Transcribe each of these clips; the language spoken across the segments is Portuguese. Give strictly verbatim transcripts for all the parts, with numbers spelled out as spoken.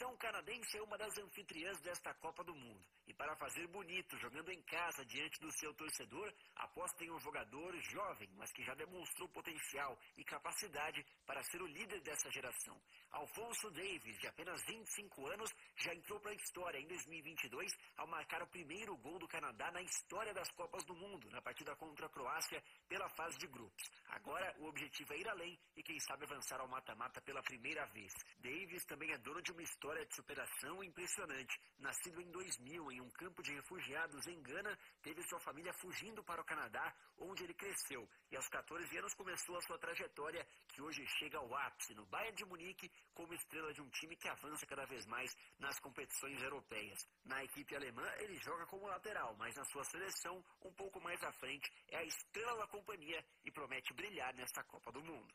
seleção canadense é uma das anfitriãs desta Copa do Mundo. E para fazer bonito, jogando em casa diante do seu torcedor, aposta em um jogador jovem, mas que já demonstrou potencial e capacidade para ser o líder dessa geração. Alfonso Davies, de apenas vinte e cinco anos, já entrou para a história em dois mil e vinte e dois ao marcar o primeiro gol do Canadá na história das Copas do Mundo, na partida contra a Croácia pela fase de grupos. Agora o objetivo é ir além e quem sabe avançar ao mata-mata pela primeira vez. Davies também é dono de uma história de superação impressionante. Nascido em dois mil em um campo de refugiados em Gana, teve sua família fugindo para o Canadá, onde ele cresceu. E aos catorze anos começou a sua trajetória, que hoje chega ao ápice no Bayern de Munique, como estrela de um time que avança cada vez mais nas competições europeias. Na equipe alemã, ele joga como lateral, mas na sua seleção, um pouco mais à frente, é a estrela da companhia e promete brilhar nesta Copa do Mundo.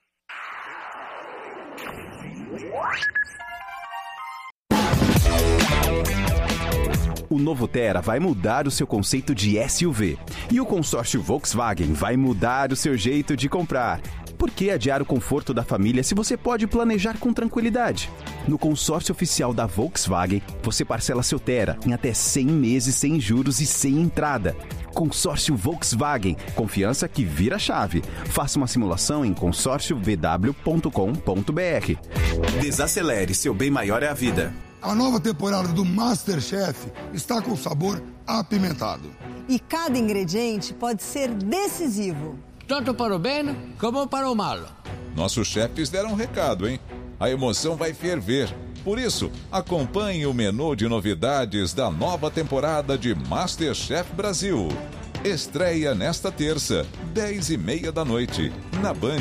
O novo Tera vai mudar o seu conceito de S U V. E o consórcio Volkswagen vai mudar o seu jeito de comprar. Por que adiar o conforto da família se você pode planejar com tranquilidade? No consórcio oficial da Volkswagen, você parcela seu Tera em até cem meses sem juros e sem entrada. Consórcio Volkswagen, confiança que vira chave. Faça uma simulação em consórcio v w ponto com ponto b r. Desacelere, seu bem maior é a vida. A nova temporada do MasterChef está com sabor apimentado. E cada ingrediente pode ser decisivo. Tanto para o bem como para o mal. Nossos chefes deram um recado, hein? A emoção vai ferver. Por isso, acompanhe o menu de novidades da nova temporada de MasterChef Brasil. Estreia nesta terça, dez e meia da noite, na Band.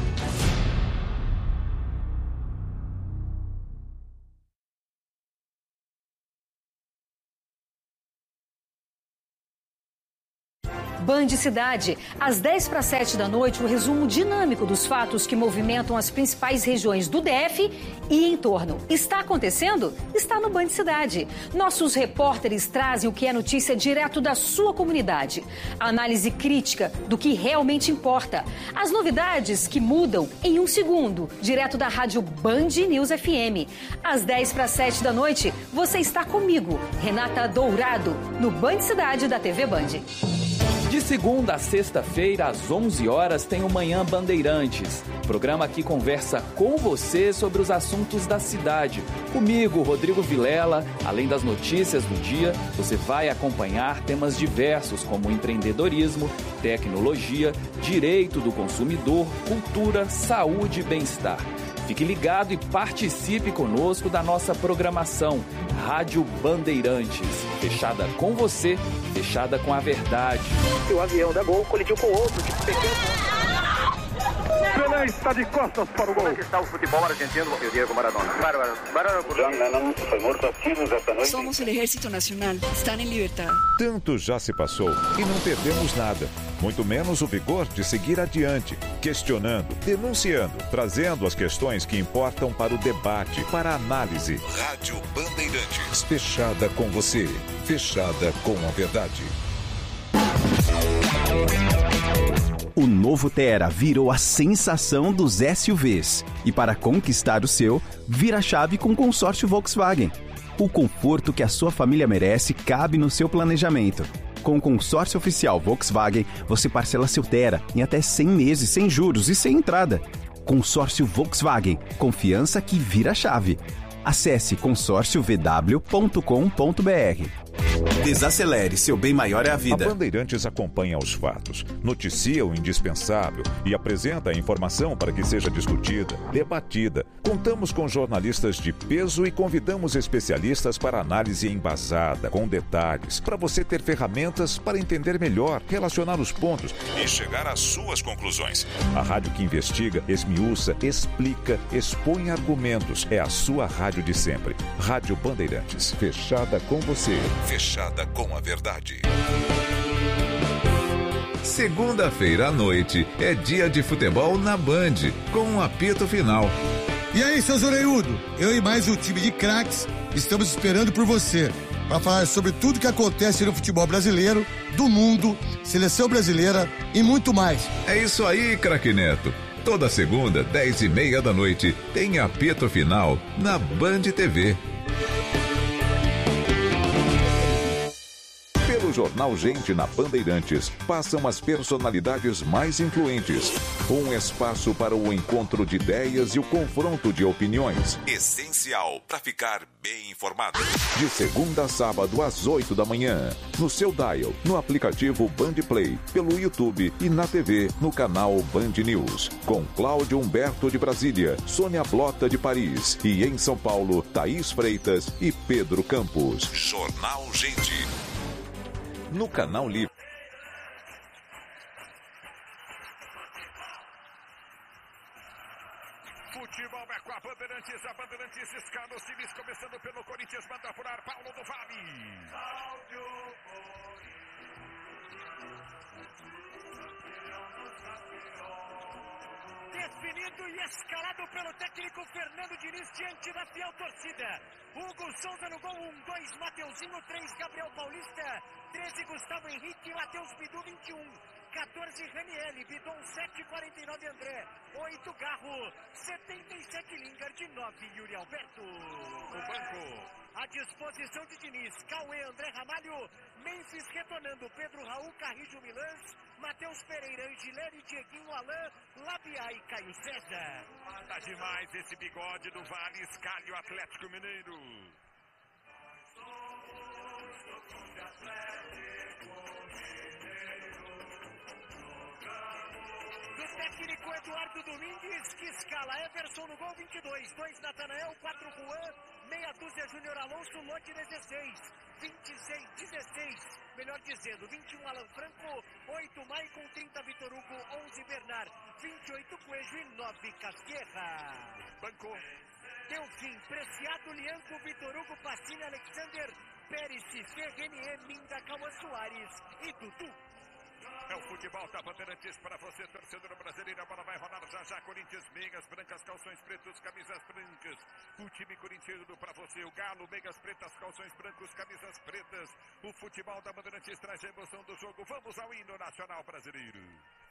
Band Cidade, às dez para sete da noite, o resumo dinâmico dos fatos que movimentam as principais regiões do D F e em torno. Está acontecendo? Está no Band Cidade. Nossos repórteres trazem o que é notícia direto da sua comunidade. A análise crítica do que realmente importa. As novidades que mudam em um segundo, direto da rádio Band News F M. Às dez para sete da noite, você está comigo, Renata Dourado, no Band Cidade da T V Band. De segunda a sexta-feira, às onze horas, tem o Manhã Bandeirantes. Programa que conversa com você sobre os assuntos da cidade. Comigo, Rodrigo Vilela, além das notícias do dia, você vai acompanhar temas diversos como empreendedorismo, tecnologia, direito do consumidor, cultura, saúde e bem-estar. Fique ligado e participe conosco da nossa programação. Rádio Bandeirantes. Fechada com você, fechada com a verdade. O avião da Gol colidiu com outro de pequeno. Pelé está de costas para o gol. Como é que está o futebol argentino e o Diego Maradona? Bárbaro. Bárbaro. John Lennon foi morto a tiros esta noite. Somos o Ejército Nacional. Estão em liberdade. Tanto já se passou e não perdemos nada. Muito menos o vigor de seguir adiante, questionando, denunciando, trazendo as questões que importam para o debate, para a análise. Rádio Bandeirantes. Fechada com você. Fechada com a verdade. O novo Tera virou a sensação dos S U Vs. E para conquistar o seu, vira a chave com o consórcio Volkswagen. O conforto que a sua família merece cabe no seu planejamento. Com o consórcio oficial Volkswagen, você parcela seu Tera em até cem meses sem juros e sem entrada. Consórcio Volkswagen, confiança que vira chave. Acesse consórcio v w ponto com ponto b r. Desacelere, seu bem maior é a vida. A Bandeirantes acompanha os fatos, noticia o indispensável e apresenta a informação para que seja discutida, debatida. Contamos com jornalistas de peso e convidamos especialistas para análise embasada, com detalhes, para você ter ferramentas para entender melhor, relacionar os pontos e chegar às suas conclusões. A rádio que investiga, esmiuça, explica, expõe argumentos. É a sua rádio de sempre. Rádio Bandeirantes, fechada com você. Fechada com a verdade. Segunda-feira à noite é dia de futebol na Band, com um apito final. E aí, seus orelhudos? Eu e mais um time de craques estamos esperando por você para falar sobre tudo que acontece no futebol brasileiro, do mundo, seleção brasileira e muito mais. É isso aí, craque Neto. Toda segunda, dez e meia da noite, tem apito final na Band T V. No Jornal Gente na Bandeirantes, passam as personalidades mais influentes. Um espaço para o encontro de ideias e o confronto de opiniões. Essencial para ficar bem informado. De segunda a sábado às oito da manhã. No seu dial, no aplicativo Band Play, pelo YouTube e na T V, no canal Band News. Com Cláudio Humberto de Brasília, Sônia Blota de Paris e em São Paulo, Thaís Freitas e Pedro Campos. Jornal Gente. No Canal Livre. Futebol é com a Bandeirantes, a Bandeirantes escala os times, começando pelo Corinthians, manda furar Paulo do Vale. Definido e escalado pelo técnico Fernando Diniz diante da fiel torcida. Hugo Souza no gol, um, dois, Mateuzinho, três, Gabriel Paulista, treze, Gustavo Henrique, Matheus Bidu, vinte e um, quatorze, Ranieri, Bidon, sete, quarenta e nove, André, oito, Garro, setenta e sete, Lingard, nove, Yuri Alberto. O banco. À disposição de Diniz, Cauê, André Ramalho, Memphis retornando, Pedro Raul, Carrijo Milãs, Matheus Pereira, Angileri, Dieguinho, Alain, Labiá e Caio César. Tá demais esse bigode do Vale, escalhe o Atlético Mineiro. Do técnico Eduardo Domingues, que escala Everson no gol, vinte e dois, dois, Natanael, quatro, Juan, meia dúzia, Júnior Alonso, Lote, dezesseis, vinte e seis, dezesseis, melhor dizendo, vinte e um, Alan Franco, oito, Maicon, trinta, Vitor Hugo, onze, Bernard, vinte e oito, Coelho e nove, Casquerra. Banco. Delfim, Preciado, Lianco, Vitor Hugo, Pacini, Alexander, Pérez, Ferrenier, Minda, Cauã Soares e Dudu. É o futebol da Bandeirantes para você, torcedor brasileiro. A bola vai rolar já já. Corinthians, meias brancas, calções pretos, camisas brancas. O time corintiano para você. O Galo, meias pretas, calções brancos, camisas pretas. O futebol da Bandeirantes traz a emoção do jogo. Vamos ao hino nacional brasileiro.